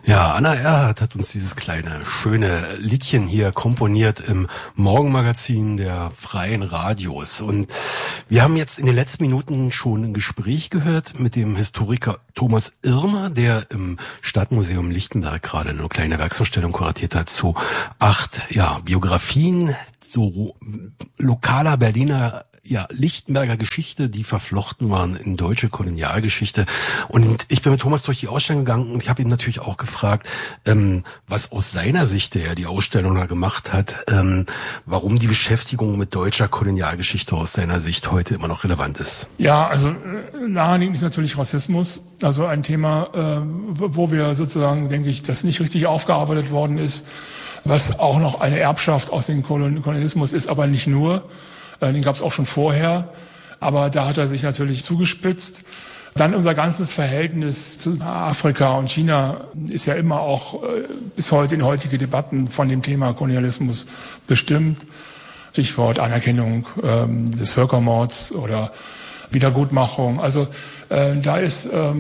Ja, Anna Erhardt hat uns dieses kleine, schöne Liedchen hier komponiert im Morgenmagazin der Freien Radios. Und wir haben jetzt in den letzten Minuten schon ein Gespräch gehört mit dem Historiker Thomas Irmer, der im Stadtmuseum Lichtenberg gerade eine kleine Werksausstellung kuratiert hat zu 8 Biografien so lokaler Berliner Lichtenberger Geschichte, die verflochten waren in deutsche Kolonialgeschichte. Und ich bin mit Thomas durch die Ausstellung gegangen und ich habe ihn natürlich auch gefragt, was aus seiner Sicht, der ja die Ausstellung da gemacht hat, warum die Beschäftigung mit deutscher Kolonialgeschichte aus seiner Sicht heute immer noch relevant ist. Ja, also naheliegend ist natürlich Rassismus, also ein Thema, wo wir sozusagen, denke ich, das nicht richtig aufgearbeitet worden ist, was auch noch eine Erbschaft aus dem Kolonialismus ist, aber nicht nur. Den gab es auch schon vorher, aber da hat er sich natürlich zugespitzt. Dann unser ganzes Verhältnis zu Afrika und China ist ja immer auch bis heute in heutige Debatten von dem Thema Kolonialismus bestimmt. Stichwort Anerkennung des Völkermords oder Wiedergutmachung. Also da ist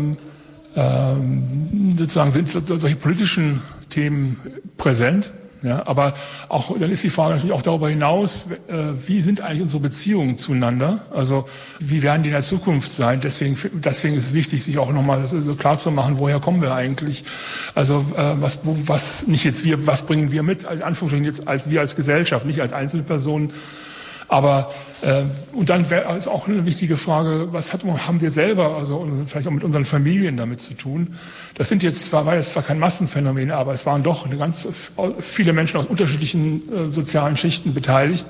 sozusagen sind solche politischen Themen präsent. Ja, aber auch dann ist die Frage natürlich auch darüber hinaus, wie sind eigentlich unsere Beziehungen zueinander? Also wie werden die in der Zukunft sein? Deswegen ist es wichtig, sich auch nochmal so klar zu machen, woher kommen wir eigentlich? Also was bringen wir mit, in Anführungsstrichen jetzt wir als Gesellschaft, nicht als Einzelpersonen. Aber und dann ist auch eine wichtige Frage, haben wir selber, also vielleicht auch mit unseren Familien damit zu tun? Das war jetzt zwar kein Massenphänomen, aber es waren doch ganz viele Menschen aus unterschiedlichen sozialen Schichten beteiligt.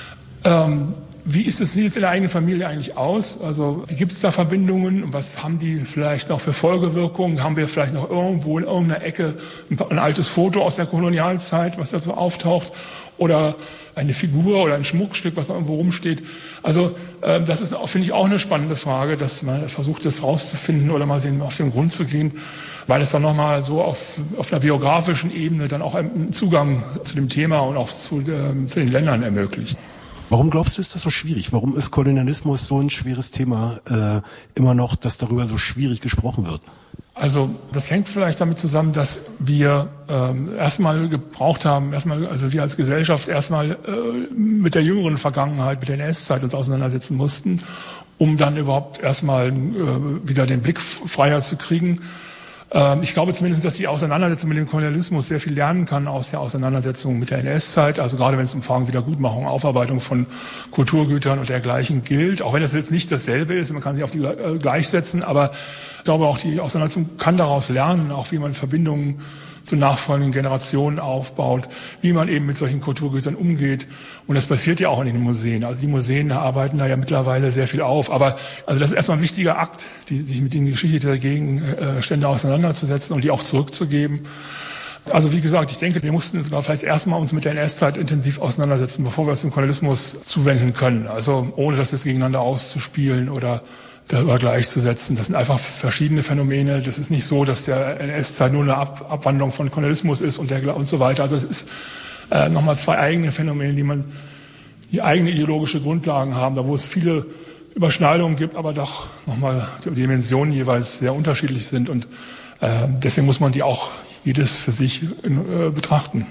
Wie sieht es in der eigenen Familie eigentlich aus? Also wie gibt es da Verbindungen? Was haben die vielleicht noch für Folgewirkungen? Haben wir vielleicht noch irgendwo in irgendeiner Ecke ein altes Foto aus der Kolonialzeit, was da so auftaucht? Oder eine Figur oder ein Schmuckstück, was da irgendwo rumsteht. Also das ist, finde ich, auch eine spannende Frage, dass man versucht, das rauszufinden oder mal auf den Grund zu gehen, weil es dann nochmal so auf einer biografischen Ebene dann auch einen Zugang zu dem Thema und auch zu den Ländern ermöglicht. Warum glaubst du, ist das so schwierig? Warum ist Kolonialismus so ein schweres Thema immer noch, dass darüber so schwierig gesprochen wird? Also das hängt vielleicht damit zusammen, dass wir erstmal gebraucht haben, also wir als Gesellschaft erstmal mit der jüngeren Vergangenheit, mit der NS-Zeit uns auseinandersetzen mussten, um dann überhaupt erstmal wieder den Blick freier zu kriegen. Ich glaube zumindest, dass die Auseinandersetzung mit dem Kolonialismus sehr viel lernen kann aus der Auseinandersetzung mit der NS-Zeit. Also gerade wenn es um Fragen Wiedergutmachung, Aufarbeitung von Kulturgütern und dergleichen gilt. Auch wenn das jetzt nicht dasselbe ist, man kann sich auf die gleichsetzen. Aber ich glaube auch, die Auseinandersetzung kann daraus lernen, auch wie man Verbindungen zu nachfolgenden Generationen aufbaut, wie man eben mit solchen Kulturgütern umgeht. Und das passiert ja auch in den Museen. Also die Museen arbeiten da ja mittlerweile sehr viel auf. Aber also das ist erstmal ein wichtiger Akt, sich mit den Geschichte der Gegenstände auseinanderzusetzen und die auch zurückzugeben. Also wie gesagt, ich denke, wir mussten sogar vielleicht erstmal uns mit der NS-Zeit intensiv auseinandersetzen, bevor wir uns dem Kolonialismus zuwenden können. Also ohne das jetzt gegeneinander auszuspielen oder darüber gleichzusetzen. Das sind einfach verschiedene Phänomene. Das ist nicht so, dass der NS-Zeit nur eine Abwandlung von Kolonialismus ist und so weiter. Also es ist nochmal zwei eigene Phänomene, die eigene ideologische Grundlagen haben, da wo es viele Überschneidungen gibt, aber doch nochmal die Dimensionen jeweils sehr unterschiedlich sind. Und deswegen muss man die auch jedes für sich betrachten.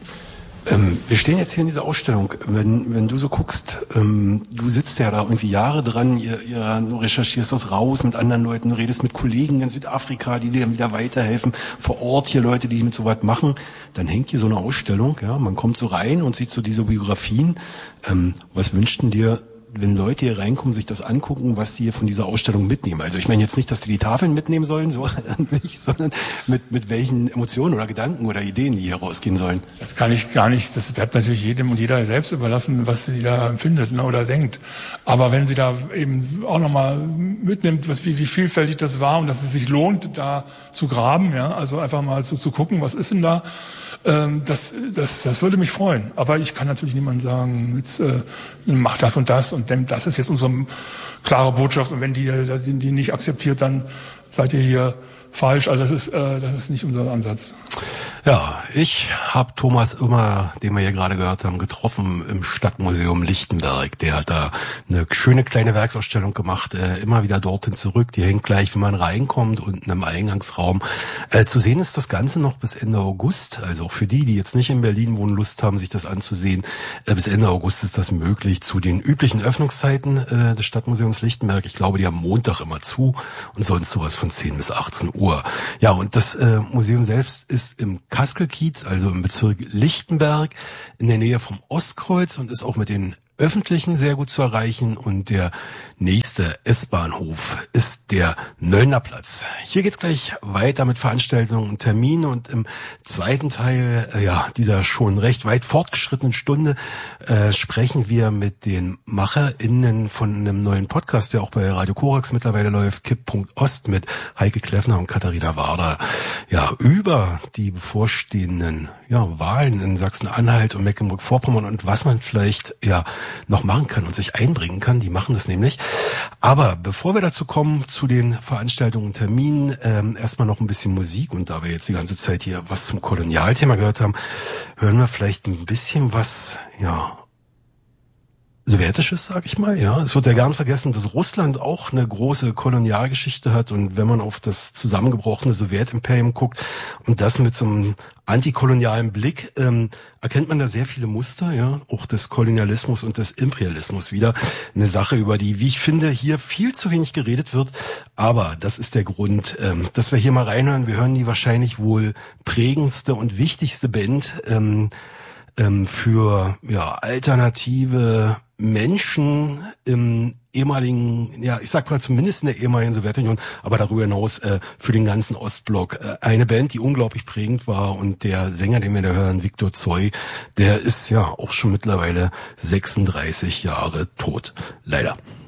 Wir stehen jetzt hier in dieser Ausstellung. Wenn du so guckst, du sitzt ja da irgendwie Jahre dran, du recherchierst das raus mit anderen Leuten, du redest mit Kollegen in Südafrika, die dir dann wieder weiterhelfen, vor Ort hier Leute, die mit so was machen. Dann hängt hier so eine Ausstellung, ja, man kommt so rein und sieht so diese Biografien. Was wünschten dir, wenn Leute hier reinkommen, sich das angucken, was die hier von dieser Ausstellung mitnehmen? Also ich meine jetzt nicht, dass die Tafeln mitnehmen sollen, so an sich, sondern mit welchen Emotionen oder Gedanken oder Ideen die hier rausgehen sollen. Das kann ich gar nicht, das bleibt natürlich jedem und jeder selbst überlassen, was sie da empfindet, ne, oder denkt. Aber wenn sie da eben auch nochmal mitnimmt, wie vielfältig das war und dass es sich lohnt, da zu graben, ja, also einfach mal so zu gucken, was ist denn da, das würde mich freuen. Aber ich kann natürlich niemandem sagen, jetzt mach das und das und das ist jetzt unsere klare Botschaft und wenn die nicht akzeptiert, dann seid ihr hier falsch. Also das ist nicht unser Ansatz. Ja, ich habe Thomas Immer, den wir hier gerade gehört haben, getroffen im Stadtmuseum Lichtenberg. Der hat da eine schöne kleine Werksausstellung gemacht, immer wieder dorthin zurück. Die hängt gleich, wenn man reinkommt, unten im Eingangsraum. Zu sehen ist das Ganze noch bis Ende August. Also auch für die jetzt nicht in Berlin wohnen, Lust haben, sich das anzusehen. Bis Ende August ist das möglich zu den üblichen Öffnungszeiten des Stadtmuseums Lichtenberg. Ich glaube, die haben Montag immer zu und sonst sowas von 10 bis 18 Uhr. Ja, und das Museum selbst ist im Kaskelkiez, also im Bezirk Lichtenberg, in der Nähe vom Ostkreuz und ist auch mit den Öffentlichen sehr gut zu erreichen. Und der nächste S-Bahnhof ist der Nöllner Platz. Hier geht's gleich weiter mit Veranstaltungen und Terminen. Und im zweiten Teil dieser schon recht weit fortgeschrittenen Stunde sprechen wir mit den MacherInnen von einem neuen Podcast, der auch bei Radio Korax mittlerweile läuft, Kipp.Ost, mit Heike Kleffner und Katharina Warder, über die bevorstehenden Wahlen in Sachsen-Anhalt und Mecklenburg-Vorpommern und was man vielleicht noch machen kann und sich einbringen kann. Die machen das nämlich. Aber bevor wir dazu kommen, zu den Veranstaltungen und Terminen, erstmal noch ein bisschen Musik. Und da wir jetzt die ganze Zeit hier was zum Kolonialthema gehört haben, hören wir vielleicht ein bisschen was, Sowjetisches, sag ich mal, Es wird ja gern vergessen, dass Russland auch eine große Kolonialgeschichte hat, und wenn man auf das zusammengebrochene Sowjetimperium guckt und das mit so einem antikolonialen Blick, erkennt man da sehr viele Muster, auch des Kolonialismus und des Imperialismus wieder. Eine Sache, über die, wie ich finde, hier viel zu wenig geredet wird, aber das ist der Grund, dass wir hier mal reinhören. Wir hören die wahrscheinlich wohl prägendste und wichtigste Band für alternative Menschen im ehemaligen, ich sag mal zumindest in der ehemaligen Sowjetunion, aber darüber hinaus für den ganzen Ostblock. Eine Band, die unglaublich prägend war, und der Sänger, den wir da hören, Viktor Tsoi, der ist auch schon mittlerweile 36 Jahre tot. Leider.